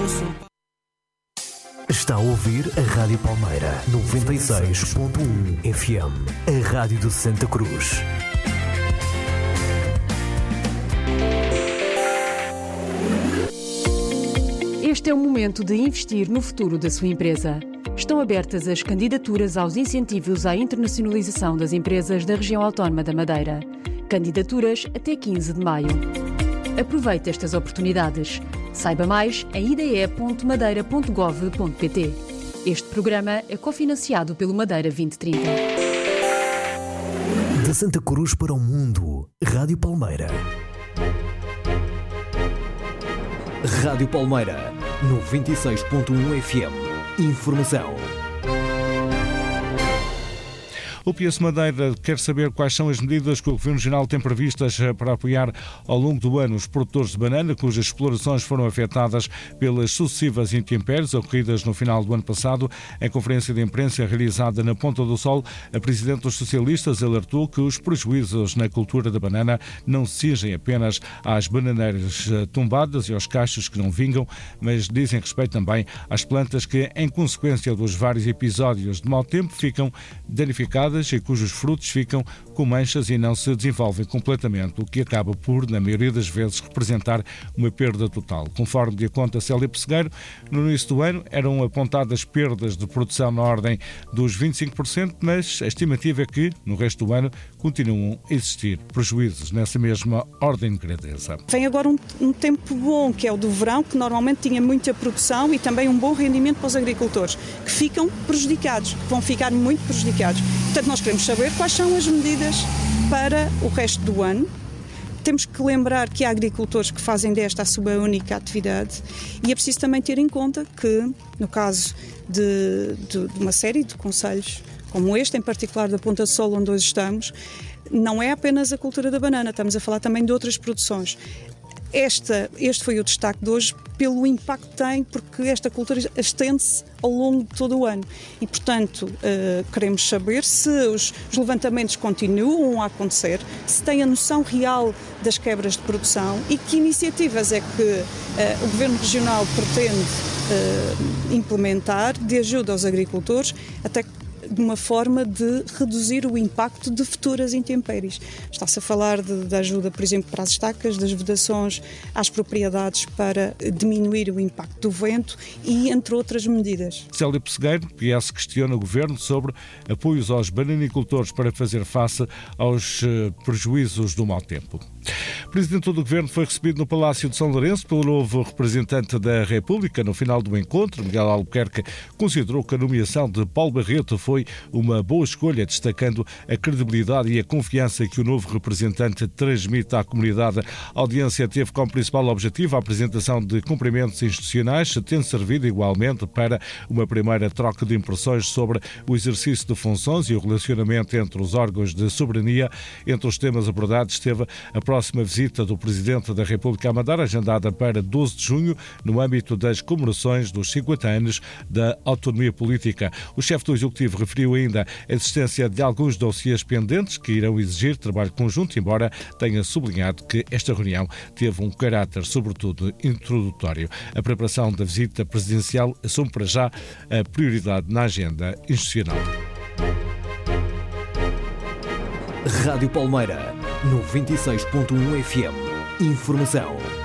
Está a ouvir a Rádio Palmeira 96.1 FM, a rádio de Santa Cruz. Este é o momento de investir no futuro da sua empresa. Estão abertas as candidaturas aos incentivos à internacionalização das empresas da região autónoma da Madeira. Candidaturas até 15 de maio. Aproveite estas oportunidades. Saiba mais em ide.madeira.gov.pt. Este programa é cofinanciado pelo Madeira 2030. De Santa Cruz para o mundo, Rádio Palmeira. Rádio Palmeira, 96.1 FM. Informação. O PS Madeira quer saber quais são as medidas que o Governo Regional tem previstas para apoiar ao longo do ano os produtores de banana, cujas explorações foram afetadas pelas sucessivas intempéries ocorridas no final do ano passado. Em conferência de imprensa realizada na Ponta do Sol, a Presidente dos Socialistas alertou que os prejuízos na cultura da banana não se cingem apenas às bananeiras tombadas e aos cachos que não vingam, mas dizem respeito também às plantas que, em consequência dos vários episódios de mau tempo, ficam danificadas e cujos frutos ficam com manchas e não se desenvolvem completamente, o que acaba por, na maioria das vezes, representar uma perda total. Conforme de conta Célia Pessegueiro, no início do ano eram apontadas perdas de produção na ordem dos 25%, mas a estimativa é que, no resto do ano, continuam a existir prejuízos nessa mesma ordem de grandeza. Vem agora um tempo bom, que é o do verão, que normalmente tinha muita produção e também um bom rendimento para os agricultores, que ficam prejudicados, que vão ficar muito prejudicados. Portanto, nós queremos saber quais são as medidas para o resto do ano. Temos que lembrar que há agricultores que fazem desta a sua única atividade e é preciso também ter em conta que, no caso de uma série de concelhos, como este em particular da Ponta do Sol, onde hoje estamos, não é apenas a cultura da banana, estamos a falar também de outras produções. Este foi o destaque de hoje pelo impacto que tem, porque esta cultura estende-se ao longo de todo o ano. E, portanto, queremos saber se os levantamentos continuam a acontecer, se têm a noção real das quebras de produção e que iniciativas é que o Governo Regional pretende implementar de ajuda aos agricultores, até de uma forma de reduzir o impacto de futuras intempéries. Está-se a falar de ajuda, por exemplo, para as estacas, das vedações às propriedades para diminuir o impacto do vento e entre outras medidas. Célia Pessegueiro, PS, questiona o Governo sobre apoios aos bananicultores para fazer face aos prejuízos do mau tempo. O Presidente do Governo foi recebido no Palácio de São Lourenço pelo novo representante da República. No final do encontro, Miguel Albuquerque considerou que a nomeação de Paulo Barreto foi uma boa escolha, destacando a credibilidade e a confiança que o novo representante transmite à comunidade. A audiência teve como principal objetivo a apresentação de cumprimentos institucionais, tendo servido igualmente para uma primeira troca de impressões sobre o exercício de funções e o relacionamento entre os órgãos de soberania. Entre os temas abordados esteve a próxima visita do Presidente da República à Madeira, agendada para 12 de junho, no âmbito das comemorações dos 50 anos da autonomia política. O chefe do Executivo referiu ainda a existência de alguns dossiês pendentes que irão exigir trabalho conjunto, embora tenha sublinhado que esta reunião teve um caráter, sobretudo, introdutório. A preparação da visita presidencial assume para já a prioridade na agenda institucional. Rádio Palmeira, 96.1 FM. Informação.